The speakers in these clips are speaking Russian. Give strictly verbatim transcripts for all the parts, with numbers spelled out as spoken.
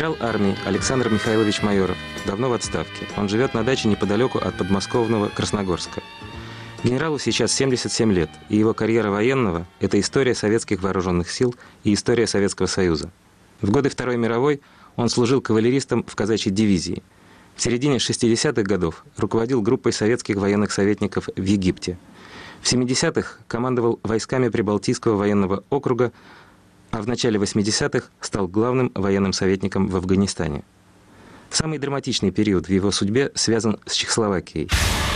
Генерал армии Александр Михайлович Майоров давно в отставке. Он живет на даче неподалеку от подмосковного Красногорска. Генералу сейчас семьдесят семь лет, и его карьера военного – это история советских вооруженных сил и история Советского Союза. В годы Второй мировой он служил кавалеристом в казачьей дивизии. В середине шестидесятых годов руководил группой советских военных советников в Египте. В семидесятых командовал войсками Прибалтийского военного округа, а в начале восьмидесятых стал главным военным советником в Афганистане. Самый драматичный период в его судьбе связан с Чехословакией.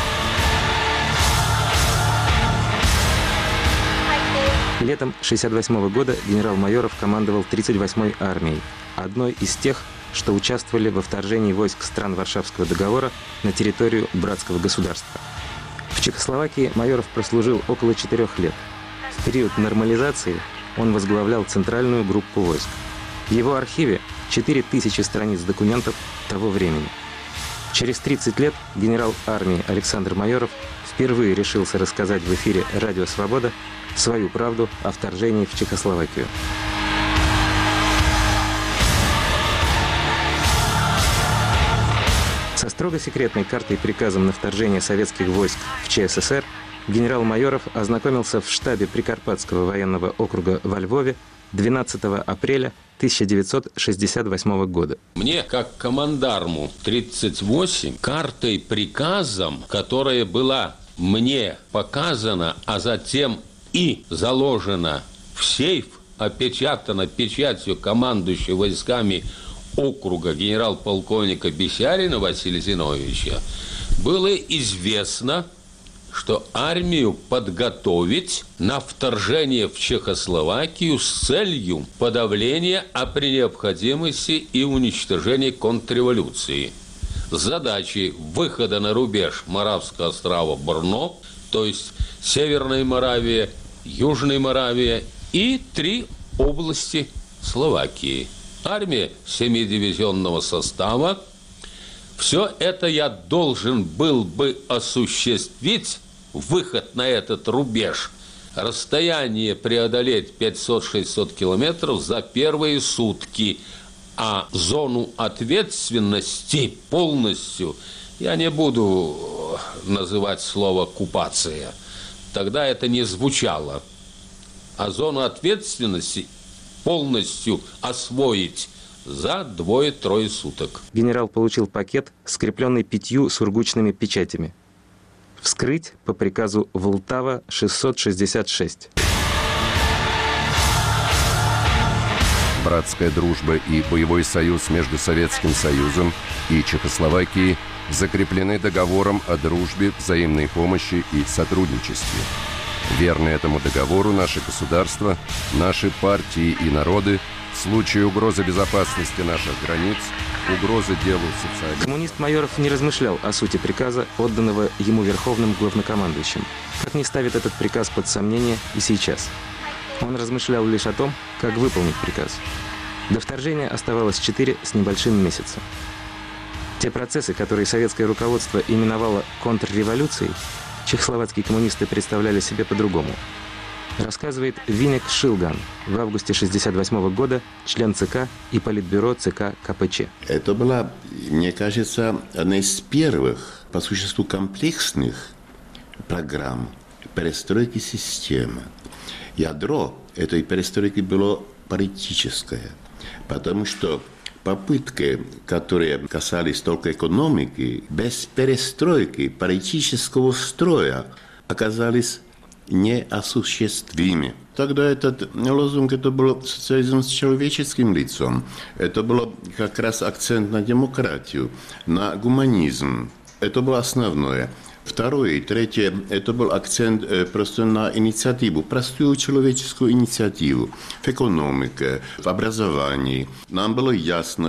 Летом шестьдесят восьмого года генерал Майоров командовал тридцать восьмой армией, одной из тех, что участвовали во вторжении войск стран Варшавского договора на территорию братского государства. В Чехословакии Майоров прослужил около четырех лет. В период нормализации он возглавлял центральную группу войск. В его архиве четыре тысячи страниц документов того времени. Через тридцать лет генерал армии Александр Майоров впервые решился рассказать в эфире «Радио Свобода» свою правду о вторжении в Чехословакию. Со строго секретной картой и приказом на вторжение советских войск в ЧССР генерал Майоров ознакомился в штабе Прикарпатского военного округа во Львове двенадцатого апреля тысяча девятьсот шестьдесят восьмого года. Мне, как командарму тридцать восемь, картой приказом, которая была мне показана, а затем и заложена в сейф, опечатана печатью командующего войсками округа генерал-полковника Бесярина Василия Зиновьевича, было известно, что армию подготовить на вторжение в Чехословакию с целью подавления, а при необходимости и уничтожения контрреволюции. С задачей выхода на рубеж Моравского острова Брно, то есть Северная Моравия, Южная Моравия и три области Словакии. Армия семидивизионного состава. Все это я должен был бы осуществить, выход на этот рубеж, расстояние преодолеть пятьсот-шестьсот километров за первые сутки, а зону ответственности полностью я не буду называть слово «оккупация». Тогда это не звучало. А зону ответственности полностью освоить за двое-трое суток. Генерал получил пакет, скрепленный пятью сургучными печатями. Вскрыть по приказу Влтава шестьсот шестьдесят шесть. Братская дружба и боевой союз между Советским Союзом и Чехословакией закреплены договором о дружбе, взаимной помощи и сотрудничестве. Верны этому договору наши государства, наши партии и народы в случае угрозы безопасности наших границ, угрозы делу социализма. Коммунист Майоров не размышлял о сути приказа, отданного ему верховным главнокомандующим. Как не ставит этот приказ под сомнение и сейчас. Он размышлял лишь о том, как выполнить приказ. До вторжения оставалось четыре с небольшим месяца. Те процессы, которые советское руководство именовало контрреволюцией, чехословацкие коммунисты представляли себе по-другому. Рассказывает Винек Шилган, в августе шестьдесят восьмого года член ЦК и политбюро ЦК КПЧ. Это была, мне кажется, одна из первых, по существу, комплексных программ перестройки системы. Ядро этой перестройки было политическое, потому что попытки, которые касались только экономики, без перестройки политического строя оказались неосуществимы. Тогда этот лозунг, это был социализм с человеческим лицом. Это был как раз акцент на демократию, на гуманизм. Это было основное. Второе и третье, это был акцент просто на инициативу, простую человеческую инициативу в экономике, в образовании. Нам было ясно,